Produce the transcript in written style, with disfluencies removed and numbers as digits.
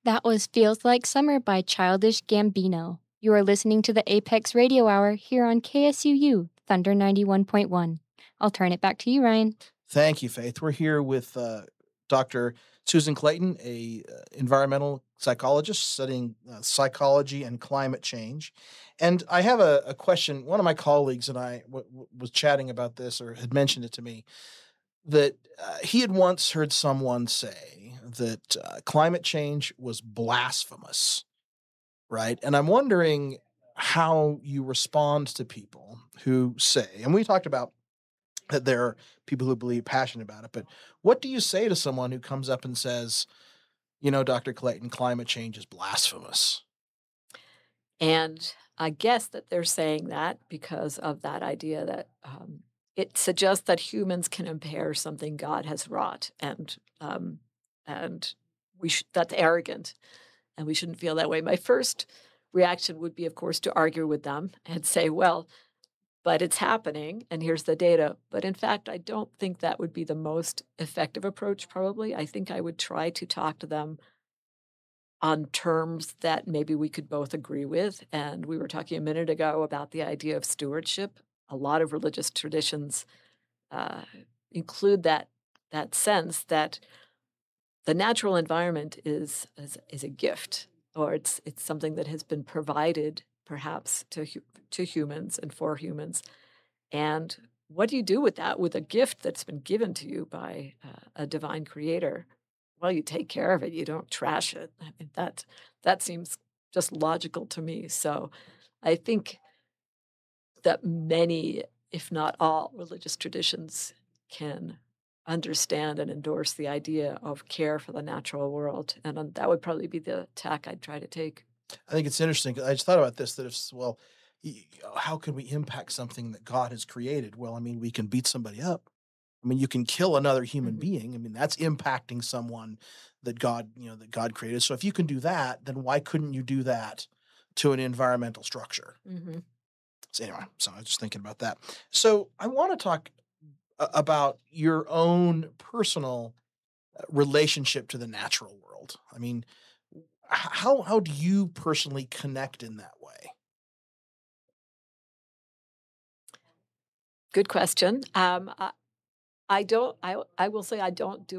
That was Feels Like Summer by Childish Gambino. You are listening to the Apex Radio Hour here on KSUU, Thunder 91.1. I'll turn it back to you, Ryan. Thank you, Faith. We're here with Dr. Susan Clayton, a environmental psychologist studying psychology and climate change. And I have a question. One of my colleagues and I was chatting about this, or had mentioned it to me, that he had once heard someone say that climate change was blasphemous, right? And I'm wondering how you respond to people who say, and we talked about that there are people who believe passionate about it, but what do you say to someone who comes up and says, Dr. Clayton, climate change is blasphemous? And I guess that they're saying that because of that idea that it suggests that humans can impair something God has wrought, and that's arrogant, and we shouldn't feel that way. My first reaction would be, of course, to argue with them and say, well, but it's happening, and here's the data. But in fact, I don't think that would be the most effective approach, probably. I think I would try to talk to them on terms that maybe we could both agree with. And we were talking a minute ago about the idea of stewardship. A lot of religious traditions uh, include that sense that the natural environment is a gift, or it's something that has been provided perhaps to humans and for humans. And what do you do with that, with a gift that's been given to you by a divine creator? Well, you take care of it. You don't trash it. I mean, that seems just logical to me. So I think that many, if not all, religious traditions can understand and endorse the idea of care for the natural world. And that would probably be the tack I'd try to take. I think it's interesting. 'Cause I just thought about this that if, well, how can we impact something that God has created? Well, I mean, we can beat somebody up. I mean, you can kill another human Mhm. being. I mean, that's impacting someone that God created. So if you can do that, then why couldn't you do that to an environmental structure? Mhm. So anyway, so I was just thinking about that. So I want to talk about your own personal relationship to the natural world. I mean, how do you personally connect in that way? Good question. I don't. I will say I don't do